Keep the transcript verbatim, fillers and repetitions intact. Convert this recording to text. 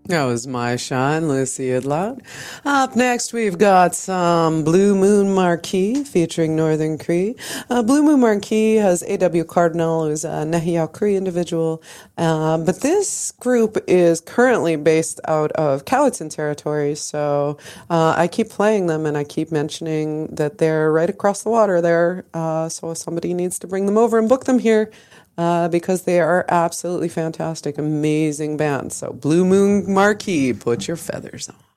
That was my shine, Lucy Idlout. Up next, we've got some Blue Moon Marquee featuring Northern Cree. Uh, Blue Moon Marquee has A W Cardinal, who's a Nehiyaw Cree individual. Uh, but this group is currently based out of Cowichan territory. So uh, I keep playing them and I keep mentioning that they're right across the water there. Uh, so if somebody needs to bring them over and book them here, Uh, because they are absolutely fantastic, amazing band. So Blue Moon Marquee, put your feathers on.